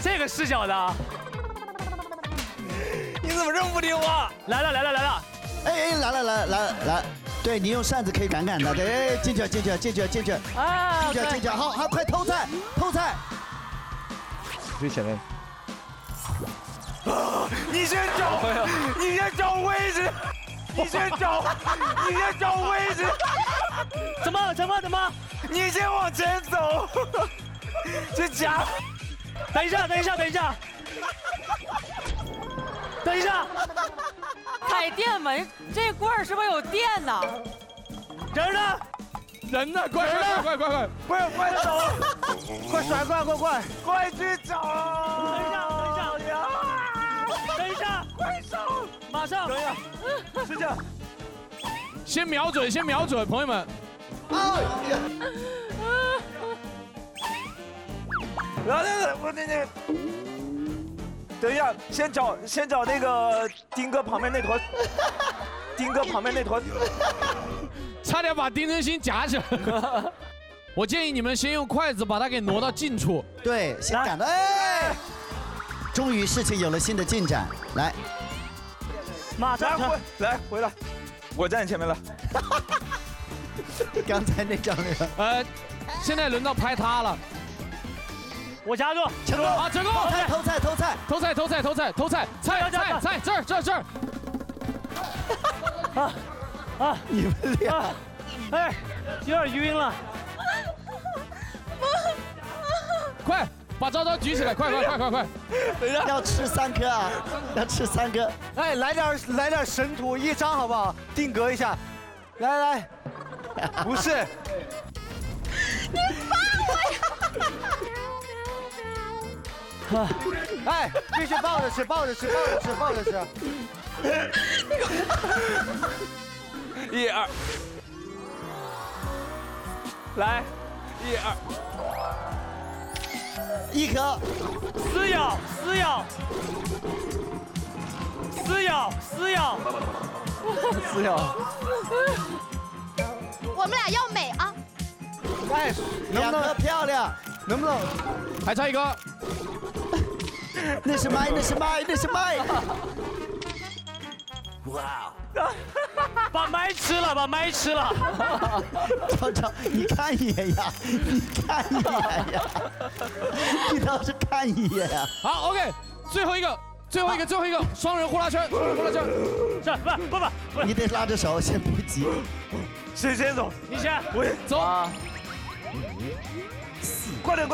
这个视角的。 你怎么这么不听话？ 来了！ 哎，来！对你用扇子可以赶赶的，对，哎，进去！ 啊， 进去！好，快偷菜！ 最前面。 你先找位置，你先找位置。 怎么？ 你先往前走，去夹。 等一下， 踩电吗？这棍儿是不是有电呢？ 人呢？ 快！ 快走！ 快甩！ 快去找！ 等一下， 快走！ 马上！ 等一下，是这样。 先瞄准，朋友们。 来，我那。等一下，先找那个丁哥旁边那坨， 差点把丁真心夹起来。我建议你们先用筷子把它给挪到近处。 对，先赶到，哎，终于事情有了新的进展，来， 马上回来，我在你前面了。 刚才那张那个， 现在轮到拍他了。 我夹住， 成功！ 啊，成功！ 偷菜！菜，这儿！你们俩， 哎，有点晕了。 快把昭举起来！快！ 等一下， 要吃3颗啊！要吃3颗！ 哎，来点神图一张好不好？定格一下，来，不是， 你放我呀！ 哎，必须抱着吃。1、2，来，1、2， 1颗， 撕咬， 我们俩要美啊！ 哎， 2颗漂亮， 能不能？ 还差一个。 那是麦。 哇！把麦吃了。 超，你看一眼呀！你倒是看一眼呀！ 好 ，OK， 最后一个，双人呼啦圈。 是，不， 你得拉着手，先不急。 谁先走？ 你先， 我走。 快点！